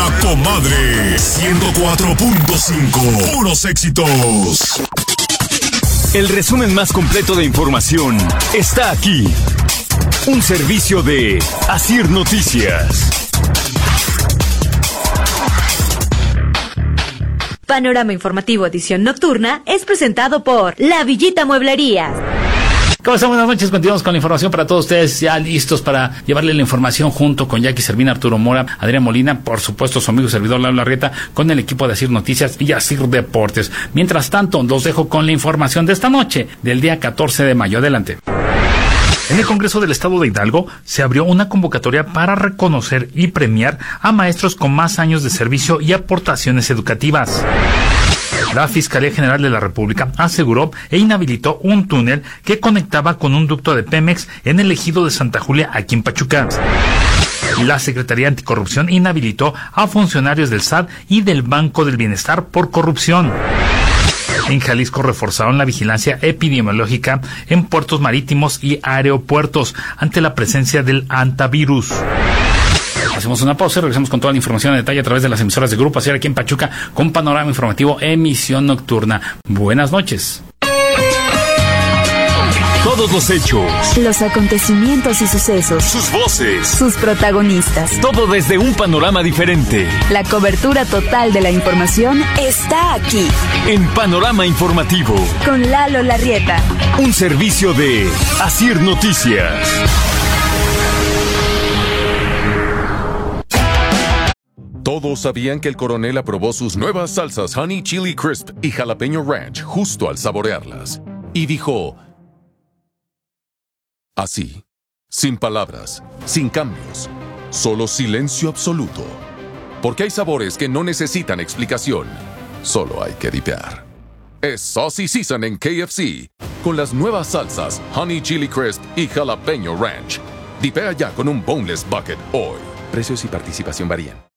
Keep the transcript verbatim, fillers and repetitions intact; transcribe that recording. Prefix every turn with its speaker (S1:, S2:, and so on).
S1: La Comadre ciento cuatro punto cinco. Puros éxitos.
S2: El resumen más completo de información está aquí. Un servicio de Asir Noticias.
S3: Panorama Informativo Edición Nocturna es presentado por La Villita Mueblería.
S4: ¿Cómo están? Buenas noches, continuamos con la información para todos ustedes, ya listos para llevarle la información junto con Jackie Servina, Arturo Mora, Adrián Molina, por supuesto su amigo y servidor Lalo Larrieta, con el equipo de Asir Noticias y Asir Deportes. Mientras tanto, los dejo con la información de esta noche, del día catorce de mayo. Adelante. En el Congreso del Estado de Hidalgo se abrió una convocatoria para reconocer y premiar a maestros con más años de servicio y aportaciones educativas. La Fiscalía General de la República aseguró e inhabilitó un túnel que conectaba con un ducto de Pemex en el ejido de Santa Julia, aquí en Pachuca. La Secretaría Anticorrupción inhabilitó a funcionarios del S A T y del Banco del Bienestar por corrupción. En Jalisco reforzaron la vigilancia epidemiológica en puertos marítimos y aeropuertos ante la presencia del hantavirus. Hacemos una pausa y regresamos con toda la información en detalle a través de las emisoras de Grupo Asir aquí en Pachuca con Panorama Informativo Emisión Nocturna. Buenas noches.
S2: Todos los hechos,
S5: los acontecimientos y sucesos,
S2: sus voces,
S5: sus protagonistas,
S2: todo desde un panorama diferente.
S5: La cobertura total de la información está aquí,
S2: en Panorama Informativo,
S5: con Lalo Larrieta.
S2: Un servicio de Asir Noticias.
S6: Todos sabían que el coronel aprobó sus nuevas salsas Honey Chili Crisp y Jalapeño Ranch justo al saborearlas. Y dijo... así, sin palabras, sin cambios, solo silencio absoluto. Porque hay sabores que no necesitan explicación, solo hay que dipear. Es Saucy Season en K F C, con las nuevas salsas Honey Chili Crisp y Jalapeño Ranch. Dipea ya con un Boneless Bucket hoy. Precios y participación varían.